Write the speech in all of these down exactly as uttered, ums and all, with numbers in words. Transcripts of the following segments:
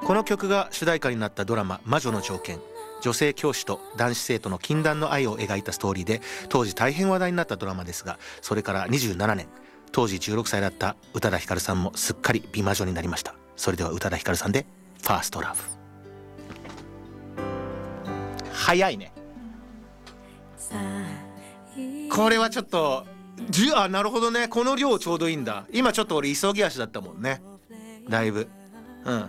この曲が主題歌になったドラマ魔女の条件、女性教師と男子生徒の禁断の愛を描いたストーリーで当時大変話題になったドラマですが、それからにじゅうななねん、当時じゅうろくさいだった宇多田ヒカルさんもすっかり美魔女になりました。それでは宇多田ヒカルさんでファーストラブ。早いねこれは。ちょっとじゅあなるほどね、この量ちょうどいいんだ。今ちょっと俺急ぎ足だったもんね、だいぶ。うん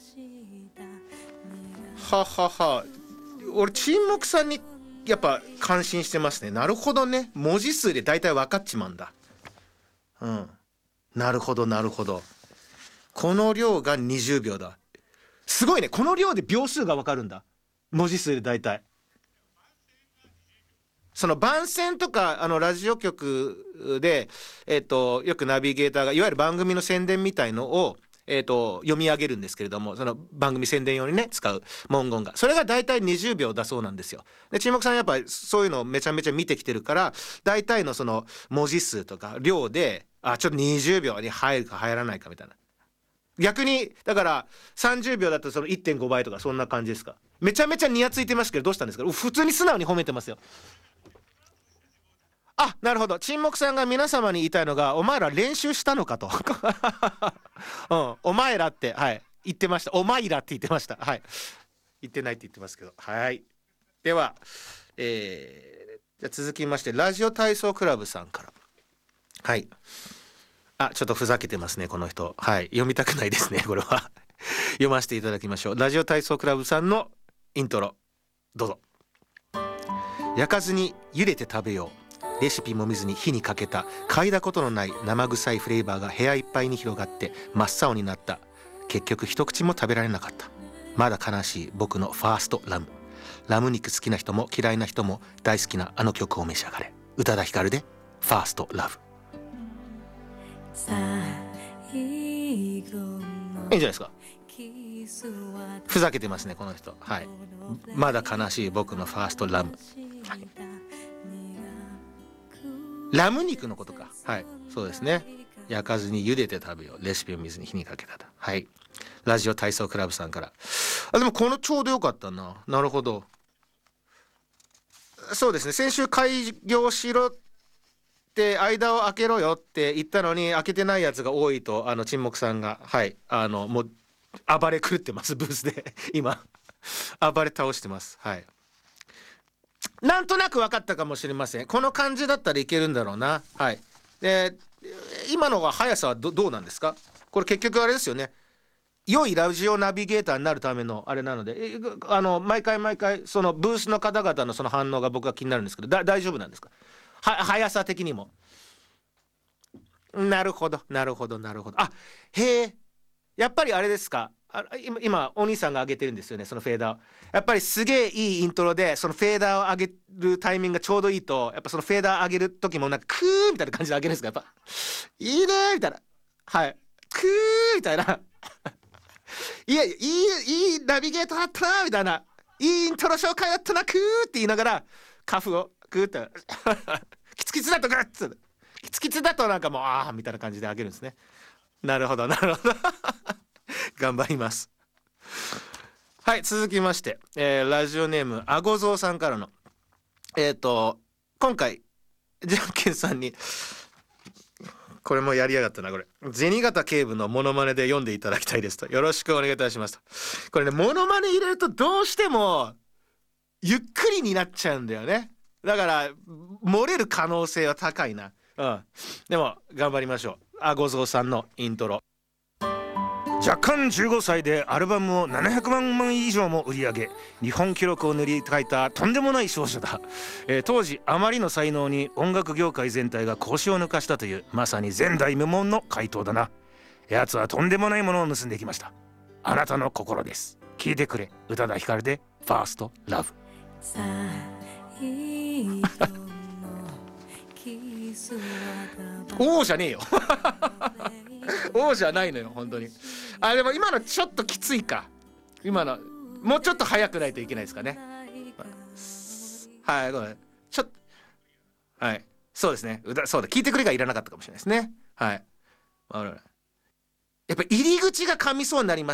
ははは。俺沈黙さんにやっぱ感心してますね。なるほどね、文字数で大体分かっちまうんだ。うんなるほどなるほど。この量がにじゅうびょうだ。すごいね、この量で秒数が分かるんだ、文字数で大体。その番宣とかあのラジオ局で、えー、とよくナビゲーターがいわゆる番組の宣伝みたいのを、えー、と読み上げるんですけれども、その番組宣伝用にね使う文言が、それが大体にじゅうびょうだそうなんですよ。で沈黙さんやっぱりそういうのをめちゃめちゃ見てきてるから、大体のその文字数とか量であちょっとにじゅうびょうに入るか入らないかみたいな。逆にだからさんじゅうびょうだとその いってんご 倍とかそんな感じですか。めちゃめちゃニヤついてますけどどうしたんですか。普通に素直に褒めてますよ。あ、なるほど。沈黙さんが皆様に言いたいのが、お前ら練習したのかと、うん、お前らって、はい、言ってました。お前らって言ってました。はい、言ってないって言ってますけど。はい。では、えー、じゃあ続きましてラジオ体操クラブさんから。はい。あ、ちょっとふざけてますねこの人。はい、読みたくないですねこれは。読ませていただきましょう。ラジオ体操クラブさんのイントロどうぞ。焼かずに茹でて食べよう。レシピも見ずに火にかけた嗅いだことのない生臭いフレーバーが部屋いっぱいに広がって真っ青になった。結局一口も食べられなかった。まだ悲しい僕のファーストラム。ラム肉好きな人も嫌いな人も大好きなあの曲を召し上がれ。宇多田ヒカルでファーストラブ。いいんじゃないですか。ふざけてますねこの人。はい、まだ悲しい僕のファーストラム、はい、ラム肉のことか。はい、そうですね。焼かずに茹でて食べよう。レシピを見ずに火にかけただ。はい。ラジオ体操クラブさんから。あ、でもこのちょうどよかったな。なるほど。そうですね。先週開業しろって間を空けろよって言ったのに開けてないやつが多いと、あの沈黙さんがはいあのもう暴れ狂ってますブースで今暴れ倒してます。はい。なんとなく分かったかもしれません。この感じだったらいけるんだろうな。はい。で今のが速さは ど, どうなんですか。これ結局あれですよね。良いラジオナビゲーターになるためのあれなので、あの毎回毎回そのブースの方々のその反応が僕は気になるんですけど、だ大丈夫なんですか。は速さ的にも。なるほどなるほどなるほど。あ、へえ、やっぱりあれですか。あ今今お兄さんが上げてるんですよねそのフェーダーを。やっぱりすげえいいイントロでそのフェーダーを上げるタイミングがちょうどいいと、やっぱそのフェーダー上げる時もなんかクーみたいな感じで上げるんですか。やっぱいいねみたいな。はい、クーみたいないやいいいいナビゲートだったなみたいな、いいイントロ紹介だったなクーって言いながらカフをグーってキツキツだとグッツキツキツだとなんかもうあーみたいな感じで上げるんですね。なるほどなるほど頑張ります。はい、続きまして、えー、ラジオネームあごぞうさんからのえっ、ー、と今回じゃんけんさんにこれもやりやがったな。これ銭形警部のモノマネで読んでいただきたいですと。よろしくお願いいたしますと。これねモノマネ入れるとどうしてもゆっくりになっちゃうんだよね。だから漏れる可能性は高いな。うん、でも頑張りましょう。あごぞうさんのイントロ。若干じゅうごさいでアルバムをななひゃくまんまい以上も売り上げ、日本記録を塗り替えたとんでもない少女だ、えー、当時あまりの才能に音楽業界全体が腰を抜かしたというまさに前代未聞の回答だな。奴はとんでもないものを盗んできました。あなたの心です。聞いてくれ。宇多田ヒカルでファーストラブ。おーじゃねえよおーじゃないのよ本当に。あ、でも今のちょっときついか。今のもうちょっと早くないといけないですかね。はい、ごめんちょっとはいそうですね。そうだ聞いてくれがいらなかったかもしれないですね。はい。やっぱ入り口が噛みそうになります